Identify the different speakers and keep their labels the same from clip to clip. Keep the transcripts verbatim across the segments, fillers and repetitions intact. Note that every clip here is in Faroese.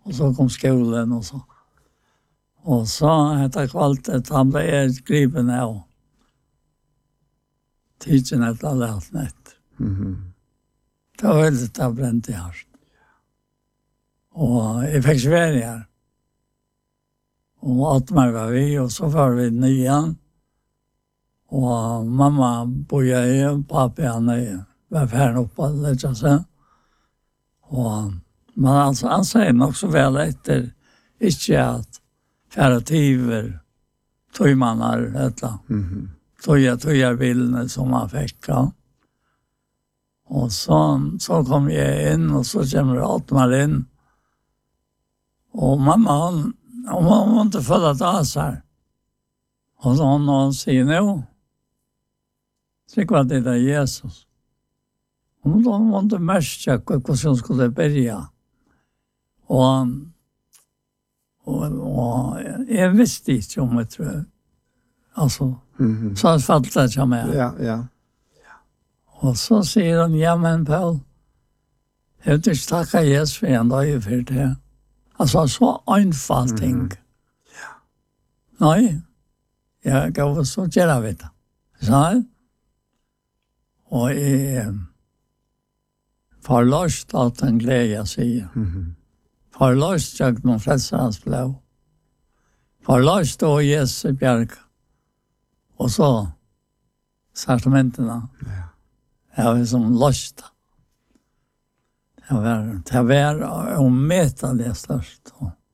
Speaker 1: Och så kom skolan och så. Och så hette kvalitet, han blev gripen av. Tidsen ett av läsnät.
Speaker 2: Mhm.
Speaker 1: Det var väldigt av bränt i här. Och jag fick Sverige här. Och åt mig var vi och så var vi nian. Och mamma bojade i, pappa han var färdig upp att lägga sig. Och men alltså, han säger nog så väl efter inte att färre tiver tog man här ett
Speaker 2: Mhm.
Speaker 1: tog jag tog jag bilden som han fick. Ja. Och så, så kom jag in och så kommer Atmar in. Och mamma, hon, hon, hon var inte full att av sig. Och så hon, hon säger nu. Tryck vad det är Jesus. Hon, hon var inte märkt hur hon skulle börja. Och, och, och jag visste inte om jag tror. Alltså,
Speaker 2: Mhm.
Speaker 1: så att fattade jag med.
Speaker 2: Ja, ja.
Speaker 1: Och så säger hon, ja men Paul, jag vill inte tacka Jesus för en dag för det. Alltså så enfall ting.
Speaker 2: Mhm.
Speaker 1: Nej, jag gav så gärna veta. Så här. Och jag förlöst att han glädjer sig.
Speaker 2: Mhm.
Speaker 1: Förlöst jag någon frälsarens blå. Förlöst då Jesus bjärk. Och så sartamenterna.
Speaker 2: Ja.
Speaker 1: Jag var som löst. Det var, det var omätligt störst.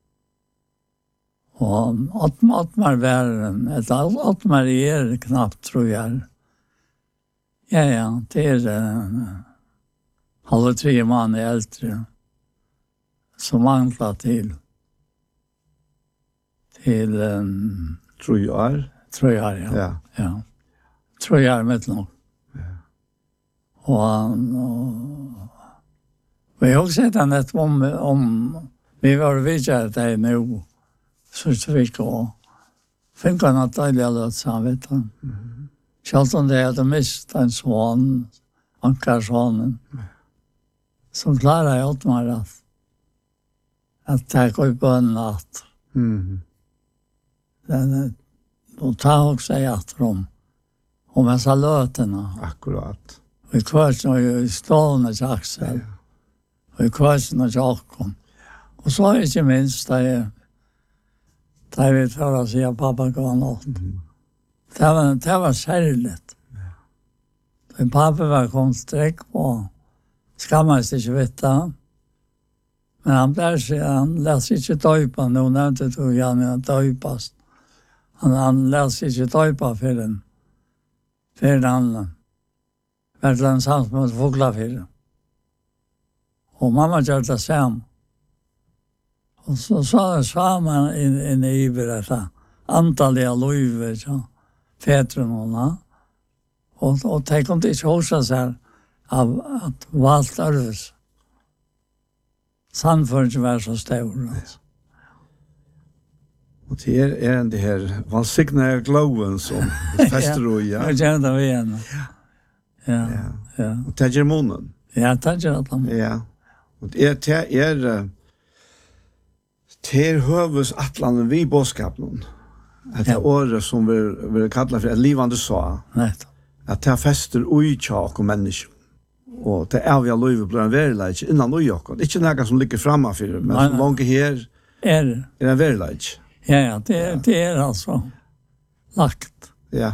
Speaker 1: Och att att man var ett att man är knappt tror jag. Ja ja, det är uh, halva tre månader äldre. Som manglar till till um,
Speaker 2: Tror jag är.
Speaker 1: tror jag ja.
Speaker 2: Ja.
Speaker 1: Ja. Tror jag med nog.
Speaker 2: Ja.
Speaker 1: Och, och vi har också sett att om, om vi var vidare där nu så ska vi gå. Finns det något dejligt att säga, vet du?
Speaker 2: Mhm.
Speaker 1: Självt om det hade mist en svan, ankarsvanen, så klarar jag åt mig att att jag går på en natt.
Speaker 2: Mhm.
Speaker 1: Den, och ta också i att om om jag sa löterna.
Speaker 2: Akkurat.
Speaker 1: Och i kvarsen och i stålna till Axel. Och i kvarsen och till Akon. Och så är inte minst där jag där vi tar att säga pappa gav något.
Speaker 2: Mhm.
Speaker 1: Det var, det var särligt. Ja. Pappa var konsträck och skammades inte veta. Men han blev sig, han läste inte döpa. Nu nämnde tog jag när han döpas. Han, han läste inte döpa för den. För den. Verkligen samt mot fåglar för den. Och mamma gör det sam. Och så sa sa man in, in i iver detta. Antaliga löjver, så. Fädrarna. Och, och det kunde inte hosa sig av att valt arves. Sannförelsen var så stor. Alltså.
Speaker 2: Och det är, är det här valsigna glowen som fäster och ja.
Speaker 1: Jag kände vi igen. Ja.
Speaker 2: Ja.
Speaker 1: Ja.
Speaker 2: Och det är munnen.
Speaker 1: Ja, det är det.
Speaker 2: Ja. Och det är det är det är hövus atlanen vi boskapen. Att det året som vi vill kalla för ett livande så.
Speaker 1: Nej.
Speaker 2: Att det fäster oj tjak och människor. Och det är vi alla blir en verklighet innan oj och. Det är inte något som ligger framme för men så långt här
Speaker 1: är
Speaker 2: är en verklighet.
Speaker 1: Ja, ja, det, ja. Det är alltså lagt.
Speaker 2: Ja.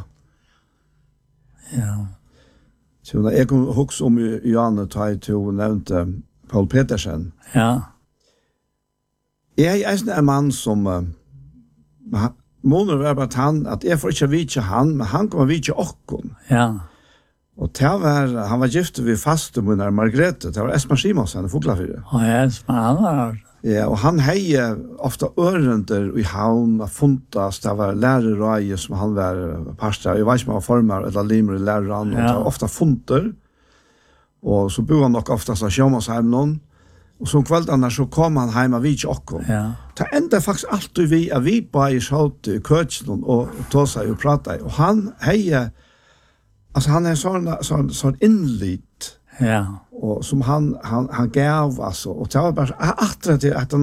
Speaker 1: Ja.
Speaker 2: Så när jag kom också om Johanne tar till nämnde Paul Petersen.
Speaker 1: Ja.
Speaker 2: Jag är en man som uh, månader var bara han att jag får inte vita han men han kommer vita okkon.
Speaker 1: Ja.
Speaker 2: Och det var han var gift vid faste med Margrethe. Det var Esma Simonsen i Foglafyr.
Speaker 1: Ja, Esma han var.
Speaker 2: Ja, och han hejde ofta örenter i havn och funtas. Det var lärare som han var pastor. Jag vet inte om han var formar eller limmer i läraren. Ja. Det var ofta funter. Och så bor han nog ofta så Sjömansheim någon. Och så kvällarna så kom han hem och vid tjockon.
Speaker 1: Ja.
Speaker 2: Det enda faktiskt alltid vi att vi bara i sköt i kötsen och tog sig och pratade. Och han hejde, alltså han är sån, sån, sån inlit.
Speaker 1: Ja.
Speaker 2: Och som han, han, han gav alltså. Och det var bara att, att, att